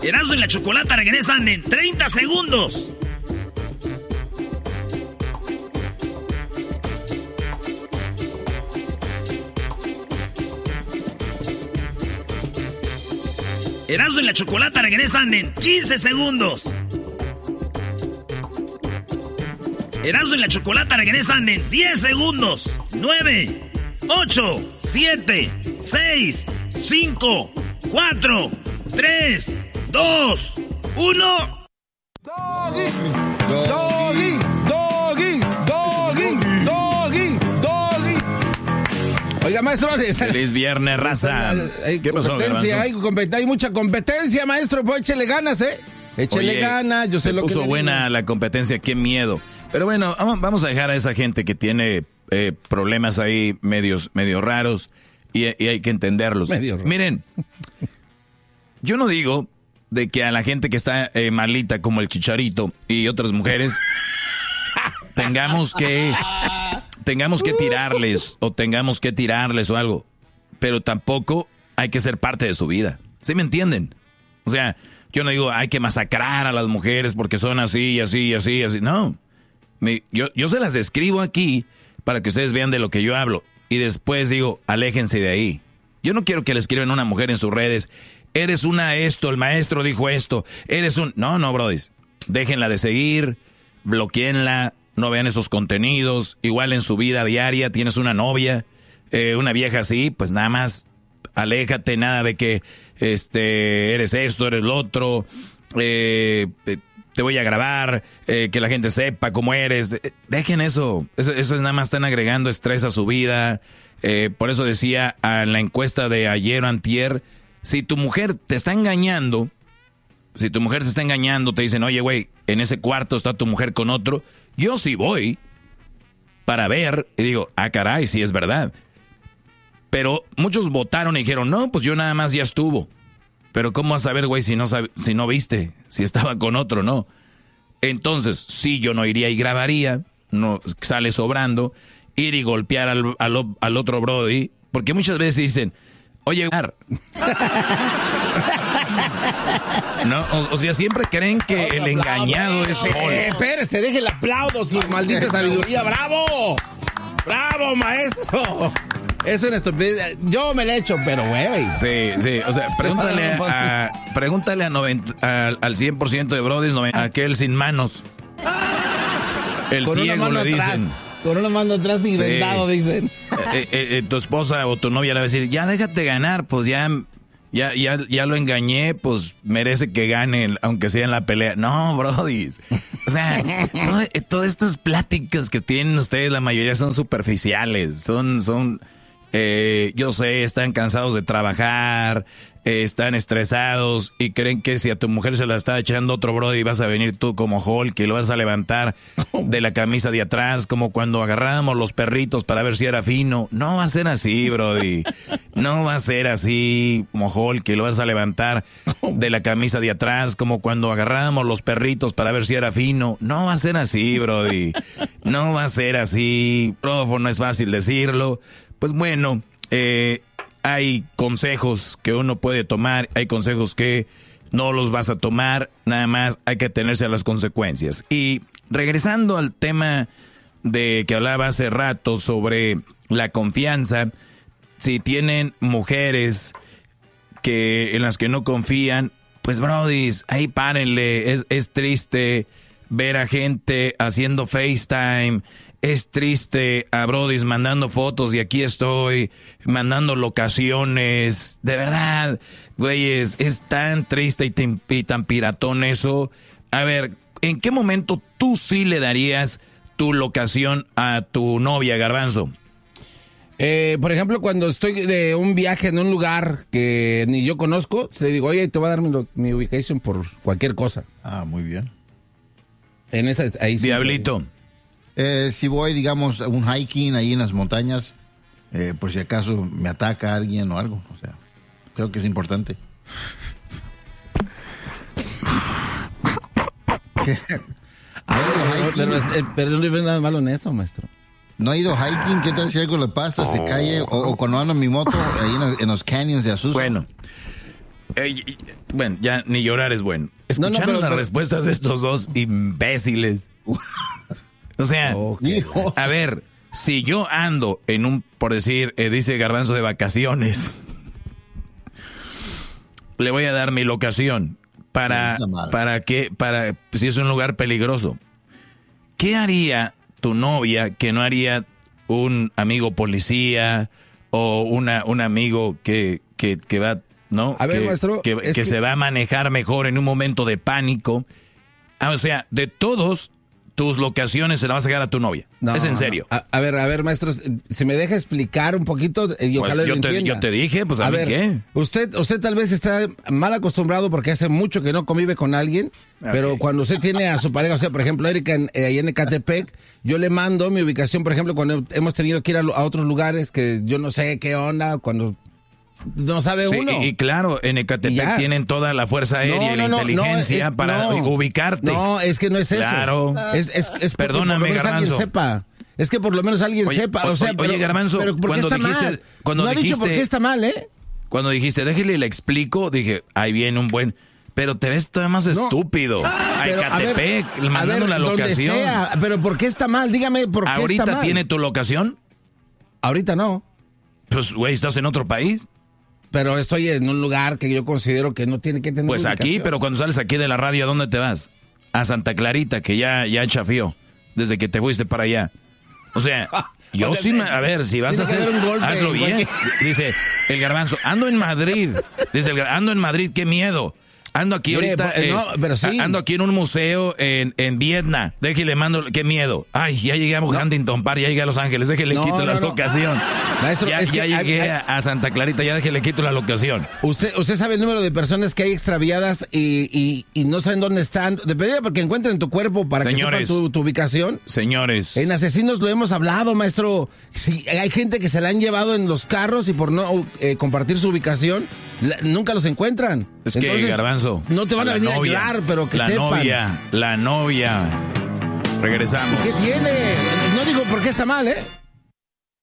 Erasmo y la Chocolata regresan en 30 segundos. Erasmo y la Chocolata regresan en 15 segundos. Erasmo y la Chocolata regresan en 10 segundos. 9, 8, 7, 6, 5, 4, 3, 2, 1. Doggy, doggy, doggy, doggy, doggy, doggy. Oiga, maestro. Feliz viernes, raza. ¿Qué pasó, hay mucha competencia, maestro. Pues échele ganas, Échele ganas. Yo sé lo que puso buena la competencia, qué miedo. Pero bueno, vamos a dejar a esa gente que tiene problemas ahí medio raros y hay que entenderlos. Miren, yo no digo de que a la gente que está malita como el Chicharito y otras mujeres tengamos que tirarles o algo, pero tampoco hay que ser parte de su vida. ¿Sí me entienden? O sea, yo no digo hay que masacrar a las mujeres porque son así, así, así, así. No. Yo se las describo aquí para que ustedes vean de lo que yo hablo. Y después digo, aléjense de ahí. Yo no quiero que le escriban a una mujer en sus redes, eres una esto, el maestro dijo esto, eres un... No, brodis. Déjenla de seguir, bloqueenla, no vean esos contenidos. Igual en su vida diaria tienes una novia, una vieja así, pues nada más aléjate, nada de que eres esto, eres lo otro, te voy a grabar, que la gente sepa cómo eres. Dejen eso. Eso es nada más, están agregando estrés a su vida. Por eso decía en la encuesta de ayer o antier, si tu mujer te está engañando, te dicen, oye, güey, en ese cuarto está tu mujer con otro, yo sí voy para ver, y digo, caray, sí es verdad. Pero muchos votaron y dijeron, no, pues yo nada más ya estuvo. Pero ¿cómo vas a saber, güey, si no viste, si estaba con otro, no? Entonces, sí, yo no iría y grabaría, no sale sobrando, ir y golpear al otro brody, porque muchas veces dicen, oye, no, o sea, siempre creen que el engañado es Hulk. Espérese, deje el aplauso, su maldita sabiduría, ¡bravo! ¡Bravo, maestro! Eso es estupidez. Yo me le echo, pero güey. Sí. O sea, pregúntale al 100% de brodis, aquel sin manos. El con ciego le dicen. Con una mano atrás y vendado, dicen. Tu esposa o tu novia le va a decir, ya déjate ganar, pues ya lo engañé, pues merece que gane, aunque sea en la pelea. No, brodis. O sea, todas estas pláticas que tienen ustedes, la mayoría son superficiales. Yo sé, están cansados de trabajar, están estresados y creen que si a tu mujer se la está echando otro brody vas a venir tú como Hulk y lo vas a levantar de la camisa de atrás, como cuando agarrábamos los perritos para ver si era fino. No va a ser así, brody. No va a ser así como Hulk y lo vas a levantar de la camisa de atrás, como cuando agarrábamos los perritos para ver si era fino. No va a ser así, brody. No va a ser así. No es fácil decirlo. Pues bueno, hay consejos que uno puede tomar, hay consejos que no los vas a tomar, nada más hay que atenerse a las consecuencias. Y regresando al tema de que hablaba hace rato sobre la confianza, si tienen mujeres en las que no confían, pues brodis, ahí párenle, es triste ver a gente haciendo FaceTime. Es triste a brodis mandando fotos y aquí estoy mandando locaciones. De verdad, güeyes, es tan triste y tan piratón eso. A ver, ¿en qué momento tú sí le darías tu locación a tu novia, Garbanzo? Por ejemplo, cuando estoy de un viaje en un lugar que ni yo conozco, le digo, oye, te voy a dar mi ubicación por cualquier cosa. Ah, muy bien. Ahí sí. Diablito. Si voy, digamos, a un hiking ahí en las montañas, por si acaso me ataca alguien o algo, o sea, creo que es importante. Pero no hay nada malo en eso, maestro. No ha ido hiking, ¿qué tal si algo le pasa, se cae, o cuando ando en mi moto, ahí en los canyons de Azusa? Bueno, Bueno, ya ni llorar es bueno. ¿Escucharon las respuestas de estos dos imbéciles? O sea, a ver, si yo ando en un, por decir, dice Garbanzo, de vacaciones, le voy a dar mi locación para si es un lugar peligroso. ¿Qué haría tu novia que no haría un amigo policía o un amigo que va, ¿no? A ver, maestro, que se va a manejar mejor en un momento de pánico? O sea, de todos, tus locaciones se las vas a sacar a tu novia. No, es en serio. No. A ver, maestro, si me deja explicar un poquito, ojalá lo entienda. Yo te dije, pues a mí qué. Usted tal vez está mal acostumbrado porque hace mucho que no convive con alguien, pero cuando usted tiene a su pareja, o sea, por ejemplo, Erika, ahí en Ecatepec, yo le mando mi ubicación, por ejemplo, cuando hemos tenido que ir a otros lugares que yo no sé qué onda, cuando no sabe uno. Y claro, en Ecatepec tienen toda la fuerza aérea y la inteligencia para ubicarte. No, es que no es eso. Claro. Perdóname, Garbanzo. Es que por lo menos alguien sepa. O sea, oye, Garbanzo, pero ¿por qué está mal? No ha dicho por qué está mal, ¿eh? Cuando dijiste, déjale le explico, dije, ahí viene un buen... Pero te ves todavía más estúpido. A Ecatepec, mandando la locación. Pero ¿por qué está mal? Dígame por qué está mal. ¿Ahorita tiene tu locación? Ahorita no. Pues, güey, ¿estás en otro país? Pero estoy en un lugar que yo considero que no tiene que tener pues ubicación. Aquí, pero cuando sales aquí de la radio, ¿a dónde te vas? A Santa Clarita, que ya chafió desde que te fuiste para allá. O sea, yo sí, a ver, si vas a hacer, hazlo bien. Dice el Garbanzo, ando en Madrid. Dice ando en Madrid, qué miedo. Ando aquí ahorita, pero sí. Ando aquí en un museo en Vietnam. Déjale, mando, qué miedo. Ay, ya llegué a Huntington Park, ya llegué a Los Ángeles, déjale, quito la locación. Maestro, ya llegué a Santa Clarita, ya déjale, quito la locación. Usted sabe el número de personas que hay extraviadas y no saben dónde están. Dependiendo porque encuentren tu cuerpo para que sepan tu ubicación. Señores. En Asesinos lo hemos hablado, maestro. Si hay gente que se la han llevado en los carros y por no compartir su ubicación, nunca los encuentran. Es que, Garbanzo, no te van a venir a ayudar, pero que sepan. La novia. Regresamos. ¿Qué tiene? No digo por qué está mal, ¿eh?